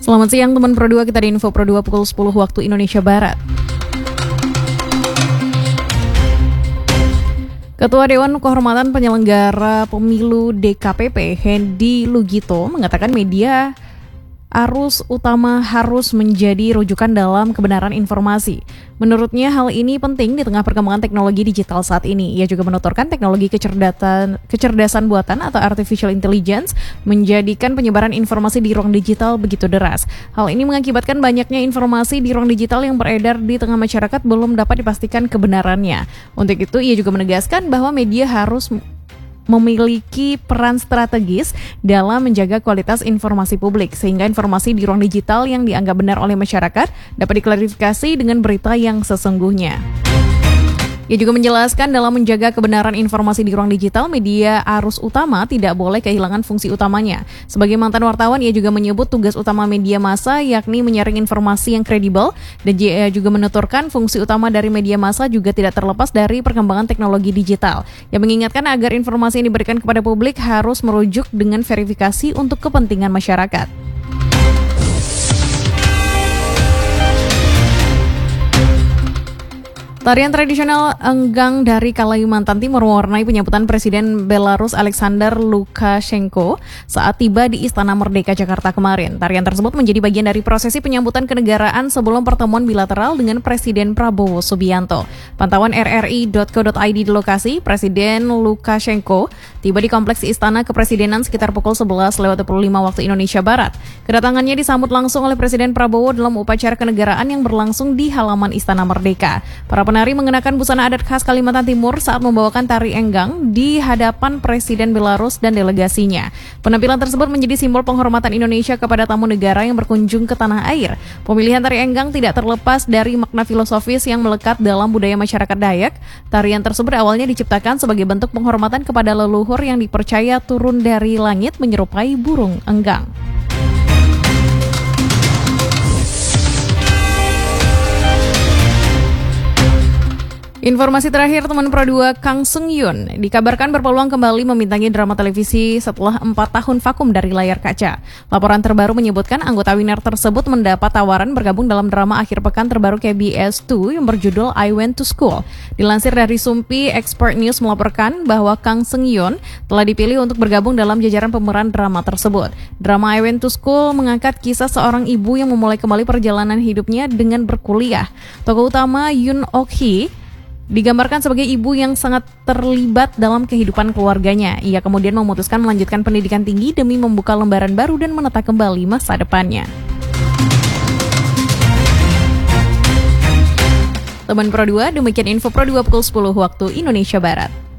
Selamat siang teman Pro 2, kita di Info Pro 2 pukul 10 waktu Indonesia Barat. Ketua Dewan Kehormatan Penyelenggara Pemilu DKPP, Hendy Lugito, mengatakan media arus utama harus menjadi rujukan dalam kebenaran informasi. Menurutnya hal ini penting di tengah perkembangan teknologi digital saat ini. Ia juga menuturkan teknologi kecerdasan buatan atau artificial intelligence menjadikan penyebaran informasi di ruang digital begitu deras. Hal ini mengakibatkan banyaknya informasi di ruang digital yang beredar di tengah masyarakat belum dapat dipastikan kebenarannya. Untuk itu, ia juga menegaskan bahwa media harus memiliki peran strategis dalam menjaga kualitas informasi publik, sehingga informasi di ruang digital yang dianggap benar oleh masyarakat dapat diklarifikasi dengan berita yang sesungguhnya. Ia juga menjelaskan dalam menjaga kebenaran informasi di ruang digital, media arus utama tidak boleh kehilangan fungsi utamanya. Sebagai mantan wartawan, ia juga menyebut tugas utama media massa yakni menyaring informasi yang kredibel, dan ia juga menuturkan fungsi utama dari media massa juga tidak terlepas dari perkembangan teknologi digital. Ia mengingatkan agar informasi yang diberikan kepada publik harus merujuk dengan verifikasi untuk kepentingan masyarakat. Tarian tradisional Enggang dari Kalimantan Timur mewarnai penyambutan Presiden Belarus Alexander Lukashenko saat tiba di Istana Merdeka Jakarta kemarin. Tarian tersebut menjadi bagian dari prosesi penyambutan kenegaraan sebelum pertemuan bilateral dengan Presiden Prabowo Subianto. Pantauan rri.co.id di lokasi, Presiden Lukashenko tiba di kompleks Istana Kepresidenan sekitar pukul 11:25 waktu Indonesia Barat. Kedatangannya disambut langsung oleh Presiden Prabowo dalam upacara kenegaraan yang berlangsung di halaman Istana Merdeka. Para penari mengenakan busana adat khas Kalimantan Timur saat membawakan tari enggang di hadapan Presiden Belarus dan delegasinya. Penampilan tersebut menjadi simbol penghormatan Indonesia kepada tamu negara yang berkunjung ke tanah air. Pemilihan tari enggang tidak terlepas dari makna filosofis yang melekat dalam budaya masyarakat Dayak. Tarian tersebut awalnya diciptakan sebagai bentuk penghormatan kepada leluhur yang dipercaya turun dari langit menyerupai burung enggang. Informasi terakhir teman Pro 2, Kang Sung Yoon dikabarkan berpeluang kembali membintangi drama televisi setelah 4 tahun vakum dari layar kaca. Laporan terbaru menyebutkan anggota Winner tersebut mendapat tawaran bergabung dalam drama akhir pekan terbaru KBS 2 yang berjudul I Went to School. Dilansir dari Sumpi, Expert News melaporkan bahwa Kang Sung Yoon telah dipilih untuk bergabung dalam jajaran pemeran drama tersebut. Drama I Went to School mengangkat kisah seorang ibu yang memulai kembali perjalanan hidupnya dengan berkuliah. Tokoh utama Yoon Ok-hee digambarkan sebagai ibu yang sangat terlibat dalam kehidupan keluarganya. Ia kemudian memutuskan melanjutkan pendidikan tinggi demi membuka lembaran baru dan menata kembali masa depannya. Teman Pro 2, demikian Info Pro 2 pukul 10 waktu Indonesia Barat.